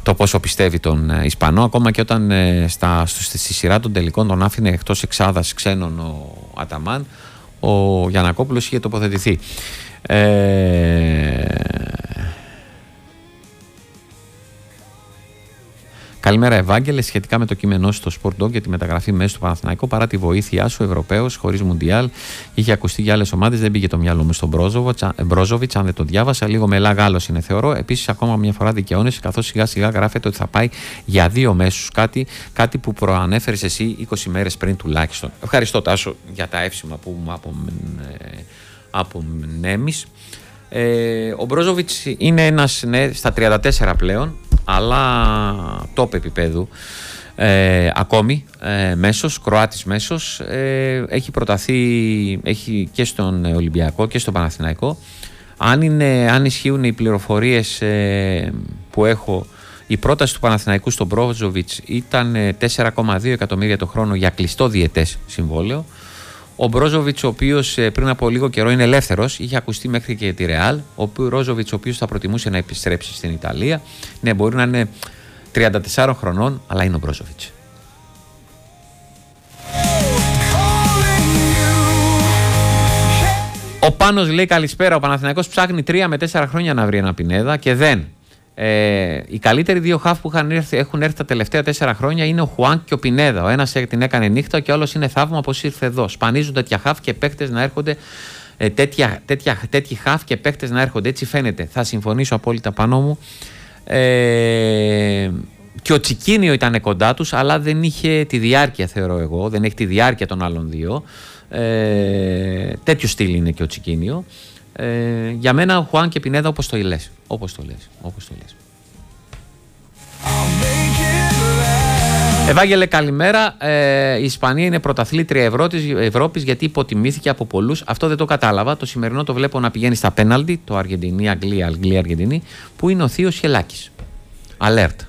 το πόσο πιστεύει τον Ισπανό, ακόμα και όταν στη σειρά των τελικών τον άφηνε εκτός εξάδας ξένων ο Αταμάν, ο Γιαννακόπουλος είχε τοποθετηθεί. Καλημέρα, Ευάγγελε. Σχετικά με το κείμενό σου στο Sport Dog για τη μεταγραφή μέσα στο Παναθηναϊκό, παρά τη βοήθειά σου, Ευρωπαίος, χωρίς Μουντιάλ, είχε ακουστεί για άλλες ομάδες. Δεν πήγε το μυαλό μου στον Μπρόζοβιτς, αν δεν το διάβασα. Λίγο μελά Γάλλος είναι, θεωρώ. Επίσης, ακόμα μια φορά δικαιώνεσαι, καθώς σιγά σιγά γράφεται ότι θα πάει για 2 μέσους. Κάτι που προανέφερες εσύ 20 μέρες πριν τουλάχιστον. Ευχαριστώ, Τάσο, για τα εύσημα που μου απονέμεις. Ο Μπρόζοβιτς είναι ένας στα 34 πλέον, αλλά top επίπεδου ακόμη, μέσος, Κροάτης μέσος, έχει προταθεί, έχει και στον Ολυμπιακό και στον Παναθηναϊκό. Αν ισχύουν οι πληροφορίες που έχω, η πρόταση του Παναθηναϊκού στον Μπρόζοβιτς ήταν 4,2 εκατομμύρια το χρόνο για κλειστό διετές συμβόλαιο. Ο Μπρόζοβιτς, ο οποίος πριν από λίγο καιρό είναι ελεύθερος, είχε ακουστεί μέχρι και τη Ρεάλ. Ο Μπρόζοβιτς, ο οποίος θα προτιμούσε να επιστρέψει στην Ιταλία. Ναι, μπορεί να είναι 34 χρονών, αλλά είναι ο Μπρόζοβιτς. Ο Πάνος λέει καλησπέρα. Ο Παναθηναϊκός ψάχνει 3 με 4 χρόνια να βρει ένα Πινέδα και δεν. Οι καλύτεροι 2 χαφ που έχουν έρθει τα τελευταία 4 χρόνια είναι ο Χουάνκ και ο Πινέδα. Ο ένας την έκανε νύχτα και ο άλλος είναι θαύμα πως ήρθε εδώ. Σπανίζουν τέτοια χαφ και παίκτες να έρχονται. Τέτοιοι χαφ και παίκτες να έρχονται. Έτσι φαίνεται. Θα συμφωνήσω απόλυτα πάνω μου. Και ο Τσικίνιο ήταν κοντά τους, αλλά δεν είχε τη διάρκεια, θεωρώ εγώ. Δεν έχει τη διάρκεια των άλλων 2. Τέτοιο στυλ είναι και ο Τσικίνιο. Για μένα ο Χουάν και Πινέδα, όπως το λες. Ευάγγελε, καλημέρα. Η Ισπανία είναι πρωταθλήτρια Ευρώπης γιατί υποτιμήθηκε από πολλούς. Αυτό δεν το κατάλαβα. Το σημερινό το βλέπω να πηγαίνει στα πέναλτι. Το Αργεντινή-Αγγλία, Αγγλία-Αργεντινή. Που είναι ο θείος Χελάκης. Alert.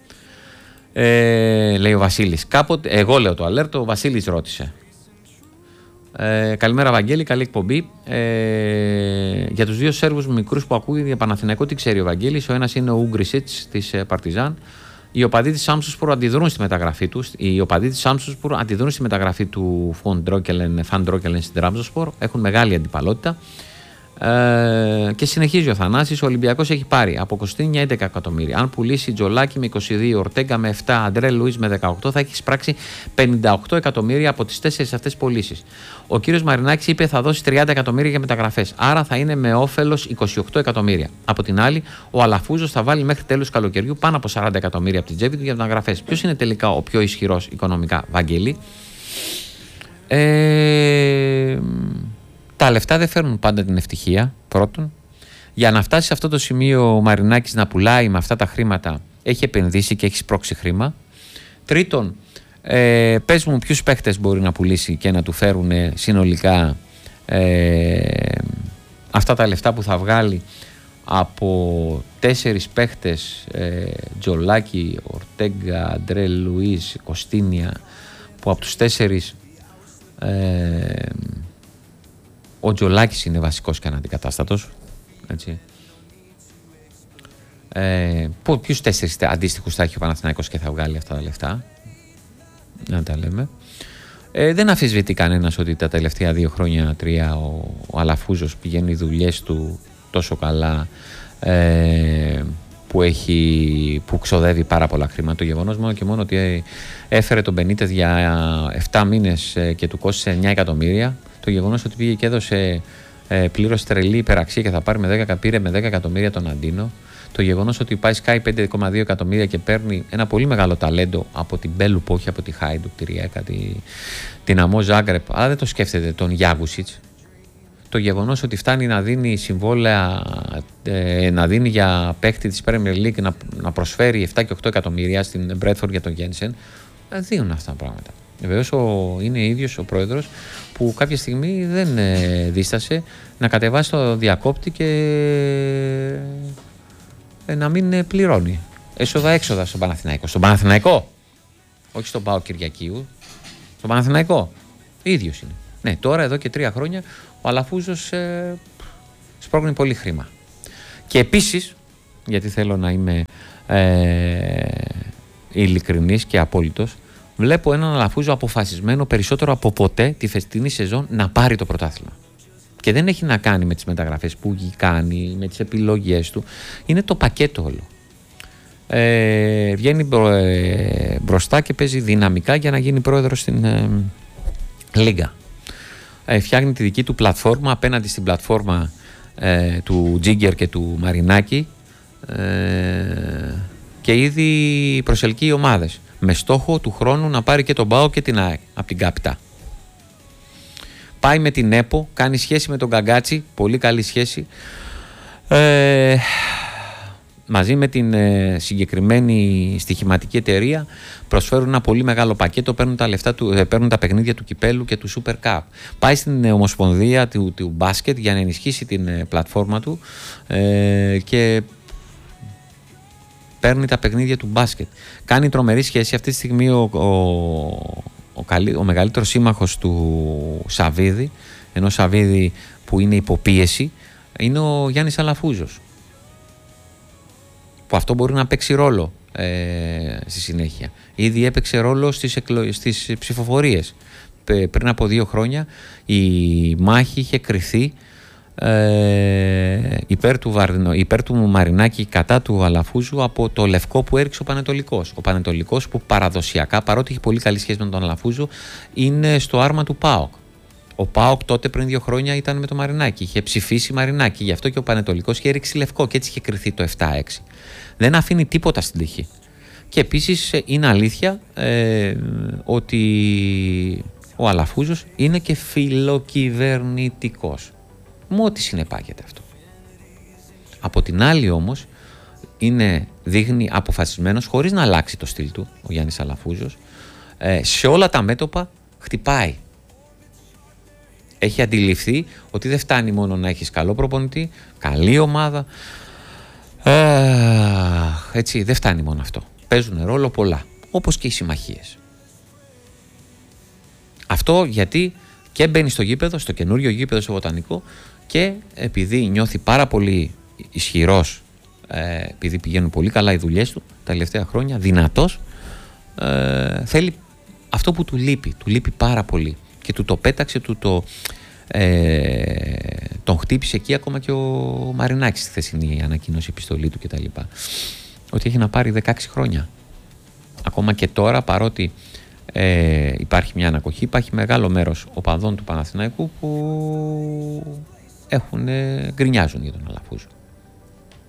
Λέει ο Βασίλης. Κάποτε, εγώ λέω το alert, ο Βασίλης ρώτησε. Καλημέρα, Βαγγέλη, καλή εκπομπή. Για τους 2 Σέρβους μικρούς που ακούγεται για Παναθηναϊκό, τι ξέρει ο Βαγγέλης? Ο ένας είναι ο Ούγκρισιτς της Παρτιζάν. Οι οπαδοί της Σάμσουσπορ αντιδρούν στη μεταγραφή του. Οι οπαδοί της Σάμσουσπορ αντιδρούν στη μεταγραφή του Φαν Ντρόκελεν στην Τράμπζονσπορ. Έχουν μεγάλη αντιπαλότητα. Και συνεχίζει ο Θανάσης. Ο Ολυμπιακός έχει πάρει από Κωστίνια 11 εκατομμύρια. Αν πουλήσει Τζολάκη με 22, Ορτέγκα με 7, Αντρέ Λουίς με 18, θα έχει εισπράξει 58 εκατομμύρια από τις 4 αυτές πωλήσεις. Ο κύριος Μαρινάκης είπε θα δώσει 30 εκατομμύρια για μεταγραφές. Άρα θα είναι με όφελος 28 εκατομμύρια. Από την άλλη, ο Αλαφούζος θα βάλει μέχρι τέλους καλοκαιριού πάνω από 40 εκατομμύρια από την τσέπη του για μεταγραφές. Ποιος είναι τελικά ο πιο ισχυρός οικονομικά, Βαγγέλη? Τα λεφτά δεν φέρνουν πάντα την ευτυχία, πρώτον. Για να φτάσει σε αυτό το σημείο ο Μαρινάκης να πουλάει με αυτά τα χρήματα, έχει επενδύσει και έχει σπρώξει χρήμα. Τρίτον, πες μου ποιους παίχτες μπορεί να πουλήσει και να του φέρουν συνολικά αυτά τα λεφτά που θα βγάλει από 4 παίχτες, Τζολάκη, Ορτέγκα, Αντρέ Λουίς, Κωστίνια, που από τους 4 ο Τζολάκης είναι βασικός και αναντικατάστατος. Έτσι. Ποιους 4 αντίστοιχους θα έχει ο Παναθηναϊκός και θα βγάλει αυτά τα λεφτά? Να τα λέμε. Δεν αφισβητεί κανένας ότι τα τελευταία 2 χρόνια, 3, ο Αλαφούζος πηγαίνει οι δουλειές του τόσο καλά, που ξοδεύει πάρα πολλά χρήματα. Το γεγονός μόνο και μόνο ότι έφερε τον Μπενίτες για 7 μήνες και του κόστησε 9 εκατομμύρια. Το γεγονός ότι πήγε και έδωσε πλήρως τρελή υπεραξία και θα πάρει με 10 εκατομμύρια τον Αντίνο. Το γεγονός ότι πάει Sky 5,2 εκατομμύρια και παίρνει ένα πολύ μεγάλο ταλέντο από την Μπέλου που όχι από τη Χάιντουκ, τη Ριέκα, την Αμό Ζάγκρεπ, αλλά δεν το σκέφτεται τον Γιάβουσιτς. Το γεγονός ότι φτάνει να δίνει συμβόλαια, να δίνει για παίκτη της Premier League να προσφέρει 7 και 8 εκατομμύρια στην Μπρέτφορντ για τον Γένσεν, δίνουν αυτά τα πράγματα. Βεβαίως είναι ίδιος ο πρόεδρος που κάποια στιγμή δεν δίστασε να κατεβάσει το διακόπτη και να μην πληρώνει έσοδα-έξοδα στον Παναθηναϊκό. Στον Παναθηναϊκό, όχι στον ΠΑΟΚ Κυριακίου, στον Παναθηναϊκό. Ίδιος είναι. Ναι, τώρα εδώ και 3 χρόνια ο Αλαφούζος σπρώχνει πολύ χρήμα. Και επίσης, γιατί θέλω να είμαι ειλικρινής και απόλυτος, βλέπω έναν Αλαφούζο αποφασισμένο περισσότερο από ποτέ τη φετινή σεζόν να πάρει το πρωτάθλημα. Και δεν έχει να κάνει με τις μεταγραφές που κάνει, με τις επιλογές του. Είναι το πακέτο όλο. Βγαίνει μπροστά και παίζει δυναμικά για να γίνει πρόεδρος στην Λίγκα. Φτιάχνει τη δική του πλατφόρμα απέναντι στην πλατφόρμα του Τζίγκερ και του Μαρινάκη, και ήδη προσελκύει ομάδες με στόχο του χρόνου να πάρει και τον ΠΑΟΚ και την ΑΕΚ από την Κάπτα. Πάει με την ΕΠΟ, κάνει σχέση με τον Γκαγκάτσι, πολύ καλή σχέση, μαζί με την συγκεκριμένη στοιχηματική εταιρεία προσφέρουν ένα πολύ μεγάλο πακέτο, παίρνουν τα παιχνίδια του Κυπέλου και του Super Cup. Πάει στην Ομοσπονδία του μπάσκετ για να ενισχύσει την πλατφόρμα του και παίρνει τα παιχνίδια του μπάσκετ. Κάνει τρομερή σχέση. Αυτή τη στιγμή ο μεγαλύτερος σύμμαχος του Σαββίδη, ενώ Σαββίδη που είναι υποπίεση, είναι ο Γιάννης Αλαφούζος, που αυτό μπορεί να παίξει ρόλο στη συνέχεια. Ήδη έπαιξε ρόλο στις ψηφοφορίες. Πριν από 2 χρόνια η μάχη είχε κριθεί υπέρ του Μαρινάκη κατά του Αλαφούζου από το λευκό που έριξε ο Πανετολικός. Ο Πανετολικός που παραδοσιακά, παρότι έχει πολύ καλή σχέση με τον Αλαφούζο, είναι στο άρμα του ΠΑΟΚ. Ο ΠΑΟΚ τότε πριν 2 χρόνια ήταν με τον Μαρινάκη. Είχε ψηφίσει Μαρινάκη. Γι' αυτό και ο Πανετολικός είχε ρίξει λευκό και έτσι είχε κριθεί το 7-6. Δεν αφήνει τίποτα στην τύχη. Και επίσης είναι αλήθεια ότι ο Αλαφούζος είναι και φιλοκυβερνητικός. Με ό,τι συνεπάγεται αυτό. Από την άλλη όμως δείχνει αποφασισμένος, χωρίς να αλλάξει το στυλ του, ο Γιάννης Αλαφούζος, σε όλα τα μέτωπα χτυπάει. Έχει αντιληφθεί ότι δεν φτάνει μόνο να έχεις καλό προπονητή, καλή ομάδα, έτσι, δεν φτάνει μόνο αυτό. Παίζουν ρόλο πολλά, όπως και οι συμμαχίες. Αυτό γιατί και μπαίνει στο γήπεδο, στο καινούριο γήπεδο στο Βοτανικό, και επειδή νιώθει πάρα πολύ ισχυρός, επειδή πηγαίνουν πολύ καλά οι δουλειές του τα τελευταία χρόνια, δυνατός, θέλει αυτό που του λείπει πάρα πολύ, και του το πέταξε, τον χτύπησε εκεί ακόμα και ο Μαρινάκης στη χθεσινή ανακοίνωση, επιστολή του κτλ. Ότι έχει να πάρει 16 χρόνια. Ακόμα και τώρα, παρότι υπάρχει μια ανακοχή, υπάρχει μεγάλο μέρος οπαδών του Παναθηναϊκού που γκρινιάζουν για τον Αλαφούζο.